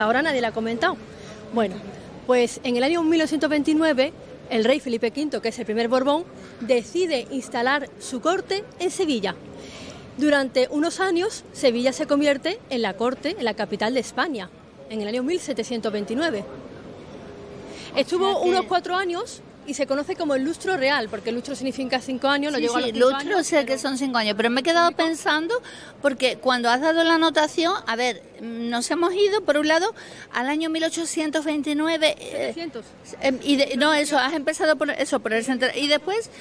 ahora nadie la ha comentado. Bueno, pues en el año 1929 el rey Felipe V, que es el primer Borbón, decide instalar su corte en Sevilla. Durante unos años, Sevilla se convierte en la corte, en la capital de España, en el año 1729. Estuvo unos 4 años y se conoce como el lustro real, porque el lustro significa 5 años, no llegó a los 5 años. Lustro sé que son 5 años, pero me he quedado pensando, porque cuando has dado la anotación, a ver, nos hemos ido, por un lado, al año 1829... 700. Has empezado por el centro, y después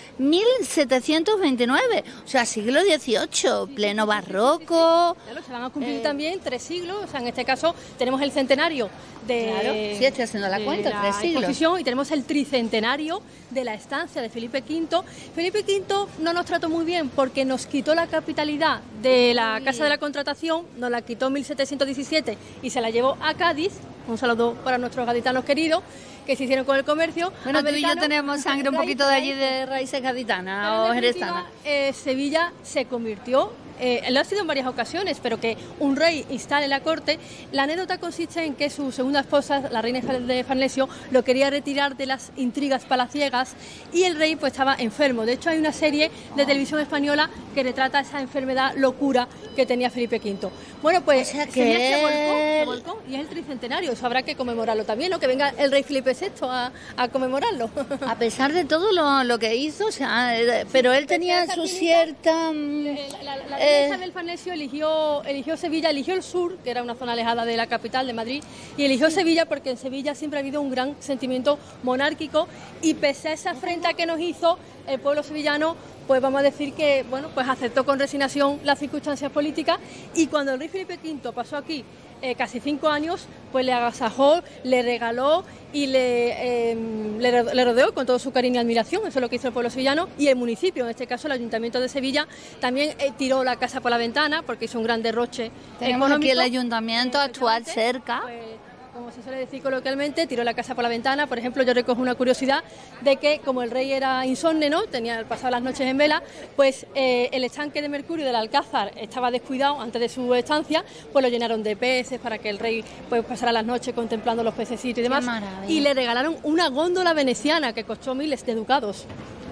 1729, o sea, siglo XVIII, pleno barroco... Claro, se van a cumplir también 3 siglos, o sea, en este caso tenemos el centenario de... Claro, sí, estoy haciendo la cuenta, 3 siglos. Y tenemos el tricentenario de la estancia de Felipe V. Felipe V no nos trató muy bien porque nos quitó la capitalidad de la Casa de la Contratación, nos la quitó en 1717 y se la llevó a Cádiz. Un saludo para nuestros gaditanos queridos que se hicieron con el comercio. Bueno, tú y yo tenemos sangre un poquito de allí, de raíces gaditanas o jerezanas. Sevilla se convirtió, lo ha sido en varias ocasiones, pero que un rey instale la corte. La anécdota consiste en que su segunda esposa, la reina de Farnesio, lo quería retirar de las intrigas palaciegas y el rey pues estaba enfermo. De hecho, hay una serie de televisión española que retrata esa enfermedad locura que tenía Felipe V. Bueno, pues o sea que se volcó y es el tricentenario, eso habrá que conmemorarlo también, ¿no? Que venga el rey Felipe VI a conmemorarlo. A pesar de todo lo que hizo, o sea, pero él tenía su cierta... La reina Isabel Farnesio eligió Sevilla, eligió el sur, que era una zona alejada de la capital, de Madrid, y eligió Sevilla porque en Sevilla siempre ha habido un gran sentimiento monárquico y pese a esa afrenta que nos hizo el pueblo sevillano, pues vamos a decir que, bueno, pues aceptó con resignación las circunstancias políticas y cuando el rey Felipe V pasó aquí casi 5 años, pues le agasajó, le regaló y le rodeó con todo su cariño y admiración. Eso es lo que hizo el pueblo sevillano y el municipio, en este caso el Ayuntamiento de Sevilla, también tiró la casa por la ventana porque hizo un gran derroche económico. Aquí el ayuntamiento actual cerca. Pues, como se suele decir coloquialmente, tiró la casa por la ventana. Por ejemplo, yo recojo una curiosidad de que como el rey era insomne, ¿no? Tenía pasado las noches en vela, pues el estanque de mercurio del Alcázar estaba descuidado antes de su estancia, pues lo llenaron de peces para que el rey pues pasara las noches contemplando los pececitos y demás. Y le regalaron una góndola veneciana que costó miles de ducados.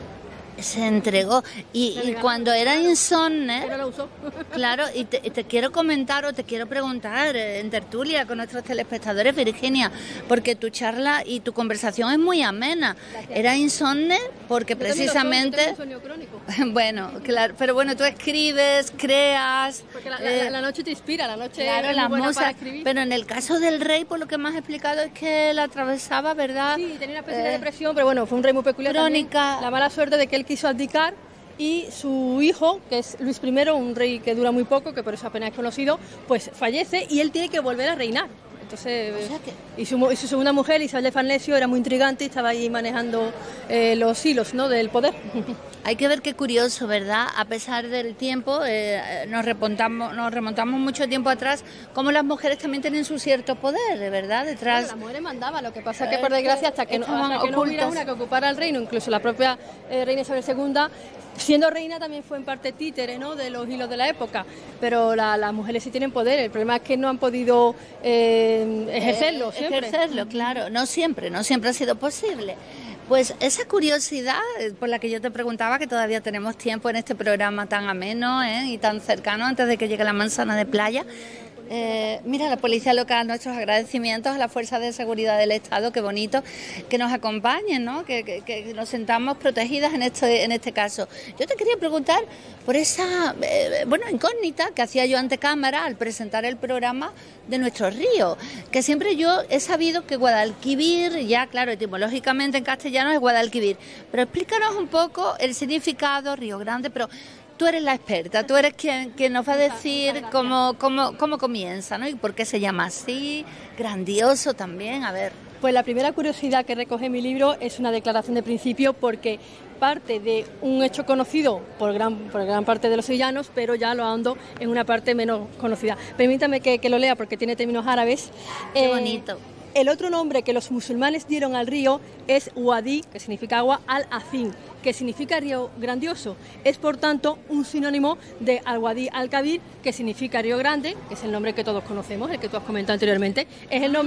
Se entregó y cuando era insomne, pero lo usó. Claro, y te quiero comentar o te quiero preguntar en tertulia con nuestros telespectadores, Virginia, porque tu charla y tu conversación es muy amena. Gracias. Era insomne porque yo precisamente yo tengo un sueño crónico. Bueno, claro, pero bueno, tú escribes, creas, porque la noche te inspira, la noche claro, es las muy buena musas, para escribir. Pero en el caso del rey, por lo que me has explicado, es que él atravesaba, ¿verdad? Sí, tenía una especie de depresión, pero bueno, fue un rey muy peculiar. Crónica. También, la mala suerte de que él quiso abdicar y su hijo, que es Luis I, un rey que dura muy poco, que por eso apenas es conocido, pues fallece y él tiene que volver a reinar. Entonces, o sea y su segunda mujer, Isabel de Farnesio, era muy intrigante y estaba ahí manejando los hilos, ¿no?, del poder. Hay que ver qué curioso, ¿verdad? A pesar del tiempo, nos remontamos mucho tiempo atrás, como las mujeres también tienen su cierto poder, ¿verdad? Detrás. Bueno, las mujeres mandaban, lo que pasa es que por desgracia hasta que no hubiera una que ocupara el reino, incluso la propia reina Isabel II, siendo reina también fue en parte títere, ¿no?, de los hilos de la época, pero las mujeres sí tienen poder, el problema es que no han podido ejercerlo siempre. Ejercerlo, claro, no siempre ha sido posible. Pues esa curiosidad por la que yo te preguntaba, que todavía tenemos tiempo en este programa tan ameno y tan cercano antes de que llegue la manzana de playa. Mira, la policía local, nuestros agradecimientos a las fuerzas de seguridad del Estado, qué bonito que nos acompañen, ¿no? Que nos sentamos protegidas en este caso. Yo te quería preguntar por esa incógnita que hacía yo ante cámara al presentar el programa de nuestro río, que siempre yo he sabido que Guadalquivir, ya claro, etimológicamente en castellano es Guadalquivir, pero explícanos un poco el significado, Río Grande, pero tú eres la experta, tú eres quien nos va a decir cómo comienza, ¿no? Y por qué se llama así, grandioso también, a ver. Pues la primera curiosidad que recoge mi libro es una declaración de principio porque parte de un hecho conocido por gran parte de los sevillanos, pero ya lo ahondo en una parte menos conocida. Permítame que lo lea porque tiene términos árabes. Qué bonito. El otro nombre que los musulmanes dieron al río es Wadi, que significa agua, al-Azim, que significa río grandioso. Es, por tanto, un sinónimo de Al-Wadi Al-Kabir, que significa río grande, que es el nombre que todos conocemos, el que tú has comentado anteriormente. Es el nombre